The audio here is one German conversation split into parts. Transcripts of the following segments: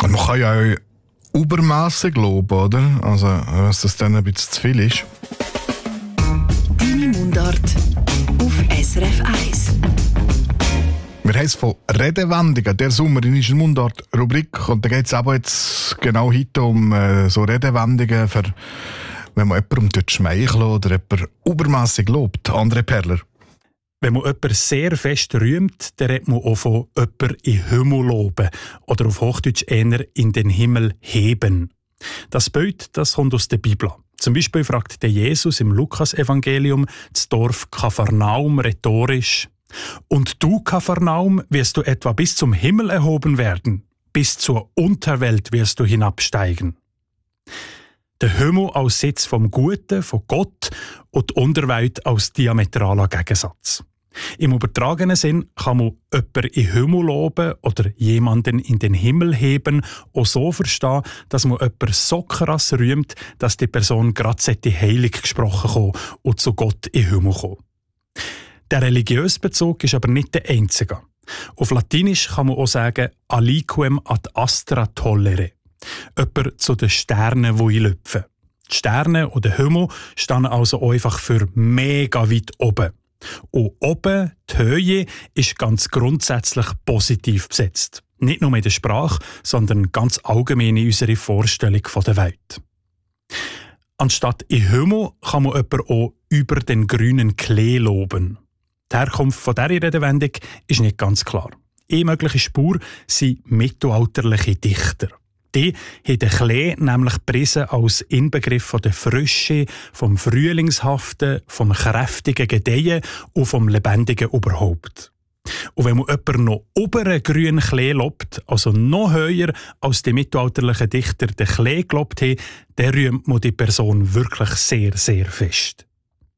Man kann ja auch übermässig loben, oder? Also, was das dann ein bisschen zu viel ist. Deine Mundart auf SRF 1. Wir haben es von Redewendungen, der Sommer in unserer Mundart-Rubrik. Und da geht es aber jetzt genau heute um so Redewendungen, für, wenn man jemandem schmeicheln oder jemanden übermässig lobt. André Perler. Wenn man jemanden sehr fest rühmt, dann redet man auch von jemanden in den Himmel loben oder auf Hochdeutsch eher in den Himmel heben. Das Bild, das kommt aus der Bibel. Zum Beispiel fragt der Jesus im Lukas-Evangelium das Dorf Kapharnaum rhetorisch: Und du, Kapharnaum, wirst du etwa bis zum Himmel erhoben werden, bis zur Unterwelt wirst du hinabsteigen. Der Himmel als Sitz vom Guten, von Gott, und die Unterwelt als diametraler Gegensatz. Im übertragenen Sinn kann man jemanden in den Himmel loben oder jemanden in den Himmel heben auch so verstehen, dass man jemanden so krass rühmt, dass die Person gerade heilig gesprochen kommen und zu Gott in den Himmel kommen. Der religiöse Bezug ist aber nicht der einzige. Auf Latinisch kann man auch sagen «aliquem ad astra tollere». Jemand zu den Sternen, die lüpfen. Die Sterne oder Himmel stehen also einfach für mega weit oben. Und oben, die Höhe, ist ganz grundsätzlich positiv besetzt. Nicht nur in der Sprache, sondern ganz allgemein in unserer Vorstellung von der Welt. Anstatt in Himmel kann man jemanden auch über den grünen Klee loben. Die Herkunft von dieser Redewendung ist nicht ganz klar. Eine mögliche Spur sind mittelalterliche Dichter. Die haben den Klee nämlich gepriesen als Inbegriff von der Frische, vom Frühlingshaften, vom kräftigen Gedeihen und vom Lebendigen überhaupt. Und wenn man jemanden noch über einen grünen Klee lobt, also noch höher als die mittelalterlichen Dichter den Klee gelobt haben, dann rühmt man die Person wirklich sehr, sehr fest.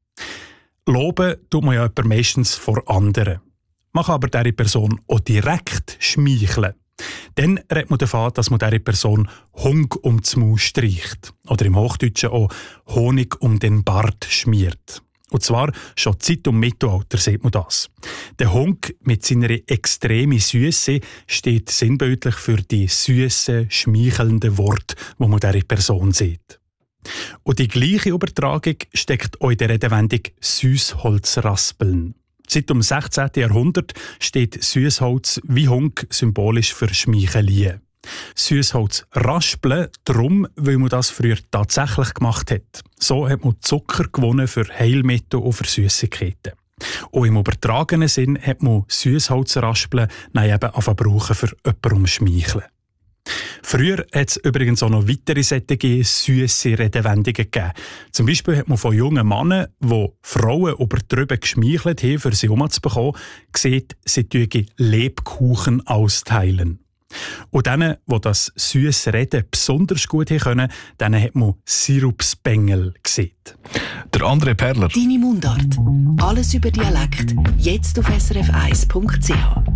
Loben tut man ja jemanden meistens vor anderen. Man kann aber diese Person auch direkt schmeicheln. Dann redet man davon, dass man dieser Person Hung um das Maul streicht. Oder im Hochdeutschen auch Honig um den Bart schmiert. Und zwar schon Zeit um Mittelalter sieht man das. Der Hung mit seiner extremen Süße steht sinnbildlich für die süßen, schmeichelnden Worte, die man dieser Person sieht. Und die gleiche Übertragung steckt auch in der Redewendung «Süßholzraspeln». Seit dem 16. Jahrhundert steht Süßholz wie Hung symbolisch für Schmeichelien. Süßholz raspeln, darum, weil man das früher tatsächlich gemacht hat. So hat man Zucker gewonnen für Heilmittel und für Süßigkeiten. Und im übertragenen Sinn hat man Süßholz raspeln eben brauchen für jemanden schmeicheln. Früher hat es übrigens auch noch weitere solche süsse Redewendungen gegeben. Zum Beispiel hat man von jungen Männern, die Frauen übertrieben geschmeichelt haben, für sie umzubekommen, gesehen, sie täten Lebkuchen austeilen. Und denen, die das süsse Reden besonders gut können, denen hat man Sirupsbengel gesehen. Der André Perler. Deine Mundart. Alles über Dialekt. Jetzt auf srf1.ch.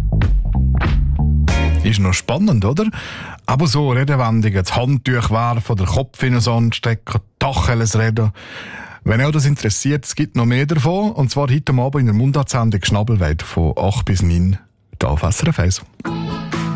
Ist noch spannend, oder? Aber so Redewendungen, das Handtuch werfen, den Kopf in den Sand stecken, Tacheles reden. Wenn euch das interessiert, es gibt noch mehr davon. Und zwar heute Abend in der Mundartsendung Schnabelweit von 8 bis 9 hier auf SRF 1.